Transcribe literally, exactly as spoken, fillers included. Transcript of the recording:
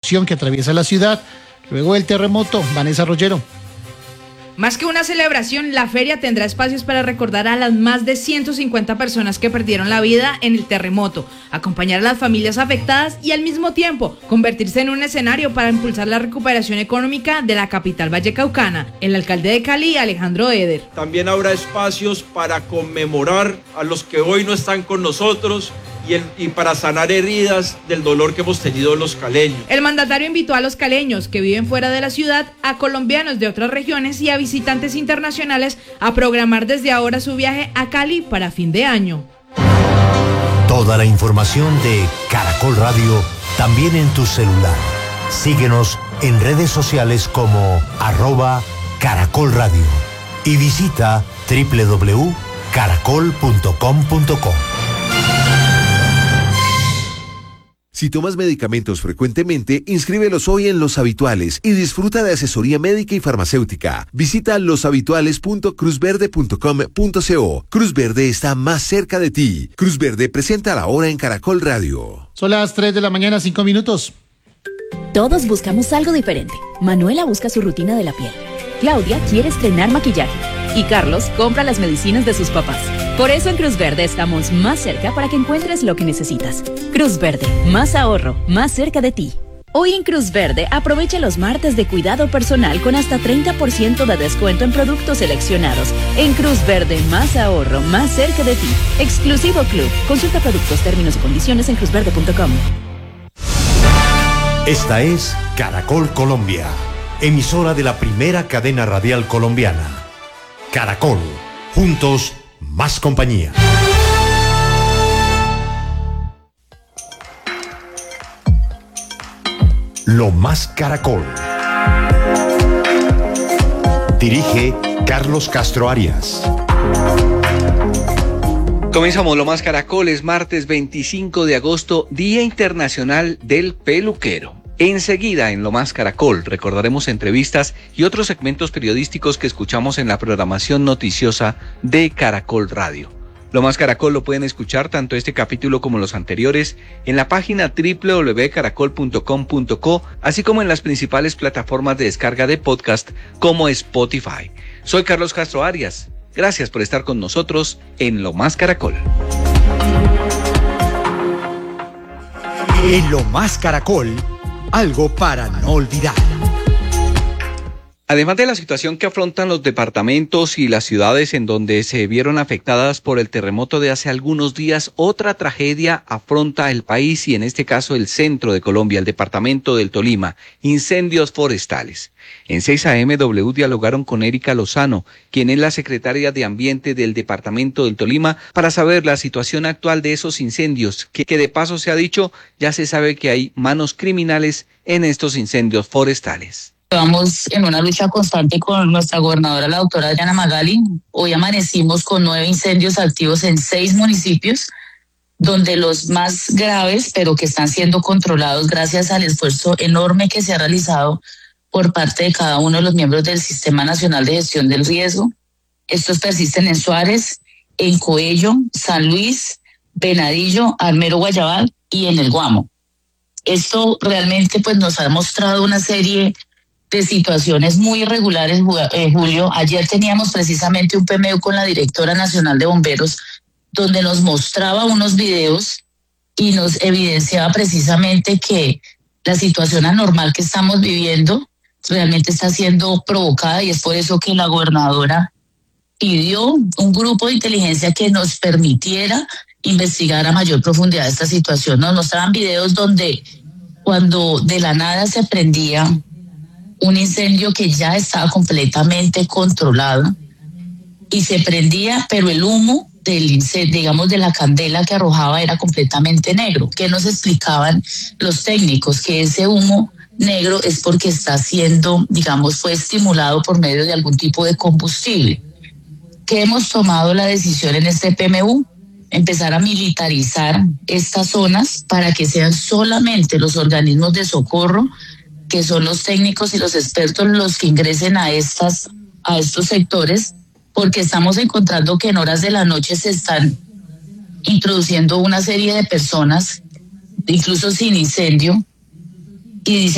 porción que atraviesa la ciudad luego del terremoto. Vanessa Rollero. Más que una celebración, la feria tendrá espacios para recordar a las más de ciento cincuenta personas que perdieron la vida en el terremoto, acompañar a las familias afectadas y al mismo tiempo convertirse en un escenario para impulsar la recuperación económica de la capital vallecaucana. El alcalde de Cali, Alejandro Eder. También habrá espacios para conmemorar a los que hoy no están con nosotros y, el, y para sanar heridas del dolor que hemos tenido los caleños. El mandatario invitó a los caleños que viven fuera de la ciudad, a colombianos de otras regiones y a visitantes internacionales a programar desde ahora su viaje a Cali para fin de año. Toda la información de Caracol Radio también en tu celular. Síguenos en redes sociales como arroba Caracol Radio y visita doble u doble u doble u punto caracol punto com punto co. Si tomas medicamentos frecuentemente, inscríbelos hoy en Los Habituales y disfruta de asesoría médica y farmacéutica. Visita los habituales punto cruz verde punto com punto co. Cruz Verde está más cerca de ti. Cruz Verde presenta la hora en Caracol Radio. Son las tres de la mañana, cinco minutos. Todos buscamos algo diferente. Manuela busca su rutina de la piel. Claudia quiere estrenar maquillaje. Y Carlos compra las medicinas de sus papás. Por eso en Cruz Verde estamos más cerca para que encuentres lo que necesitas. Cruz Verde, más ahorro, más cerca de ti. Hoy en Cruz Verde aprovecha los martes de cuidado personal con hasta treinta por ciento de descuento en productos seleccionados. En Cruz Verde, más ahorro, más cerca de ti. Exclusivo Club. Consulta productos, términos y condiciones en cruz verde punto com. Esta es Caracol Colombia, emisora de la primera cadena radial colombiana. Caracol, juntos, más compañía. Lo Más Caracol. Dirige Carlos Castro Arias. Comenzamos Lo Más Caracol, es martes veinticinco de agosto, Día Internacional del Peluquero. Enseguida en Lo Más Caracol recordaremos entrevistas y otros segmentos periodísticos que escuchamos en la programación noticiosa de Caracol Radio. Lo Más Caracol lo pueden escuchar tanto este capítulo como los anteriores en la página doble u doble u doble u punto caracol punto com punto co, así como en las principales plataformas de descarga de podcast como Spotify. Soy Carlos Castro Arias. Gracias por estar con nosotros en Lo Más Caracol. En Lo Más Caracol, algo para no olvidar. Además de la situación que afrontan los departamentos y las ciudades en donde se vieron afectadas por el terremoto de hace algunos días, otra tragedia afronta el país y en este caso el centro de Colombia, el departamento del Tolima, incendios forestales. En seis A M W dialogaron con Erika Lozano, quien es la secretaria de Ambiente del departamento del Tolima, para saber la situación actual de esos incendios, que, que de paso se ha dicho, ya se sabe que hay manos criminales en estos incendios forestales. Vamos en una lucha constante con nuestra gobernadora, la doctora Diana Magali. Hoy amanecimos con nueve incendios activos en seis municipios, donde los más graves, pero que están siendo controlados gracias al esfuerzo enorme que se ha realizado por parte de cada uno de los miembros del Sistema Nacional de Gestión del Riesgo. Estos persisten en Suárez, en Coello, San Luis, Venadillo, Armero, Guayabal y en el Guamo. Esto realmente pues nos ha mostrado una serie de situaciones muy irregulares, eh, Julio. Ayer teníamos precisamente un P M U con la directora nacional de bomberos, donde nos mostraba unos videos y nos evidenciaba precisamente que la situación anormal que estamos viviendo realmente está siendo provocada, y es por eso que la gobernadora pidió un grupo de inteligencia que nos permitiera investigar a mayor profundidad esta situación. Nos mostraban videos donde cuando de la nada se prendía un incendio que ya estaba completamente controlado y se prendía, pero el humo del incendio, digamos de la candela que arrojaba, era completamente negro. ¿Qué nos explicaban los técnicos? Que ese humo negro es porque está siendo, digamos, fue estimulado por medio de algún tipo de combustible. ¿Qué hemos tomado la decisión en este P M U? Empezar a militarizar estas zonas para que sean solamente los organismos de socorro, que son los técnicos y los expertos, los que ingresen a estas, a estos sectores, porque estamos encontrando que en horas de la noche se están introduciendo una serie de personas, incluso sin incendio, y dicen